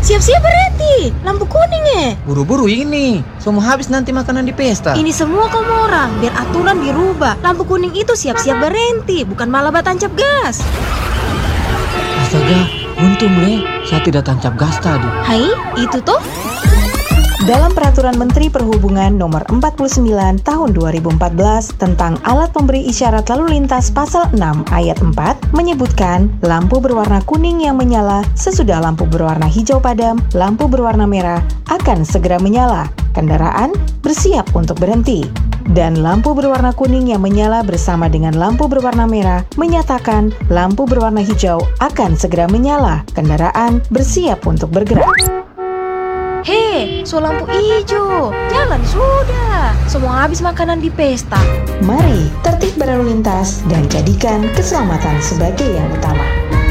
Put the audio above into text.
Siap-siap berhenti, lampu kuning ya. Buru-buru ini, semua habis nanti makanan di pesta. Ini semua kamu orang, biar aturan dirubah. Lampu kuning itu siap-siap berhenti, bukan malah tancap gas. Astaga, untung saya tidak tancap gas tadi. Hai, itu toh? Dalam Peraturan Menteri Perhubungan Nomor 49 Tahun 2014 tentang alat pemberi isyarat lalu lintas pasal 6 ayat 4 menyebutkan lampu berwarna kuning yang menyala sesudah lampu berwarna hijau padam, lampu berwarna merah akan segera menyala. Kendaraan bersiap untuk berhenti. Dan lampu berwarna kuning yang menyala bersama dengan lampu berwarna merah menyatakan lampu berwarna hijau akan segera menyala. Kendaraan bersiap untuk bergerak. Hei, so lampu hijau, jalan sudah. Semua habis makanan di pesta. Mari tertib berlalu lintas dan jadikan keselamatan sebagai yang utama.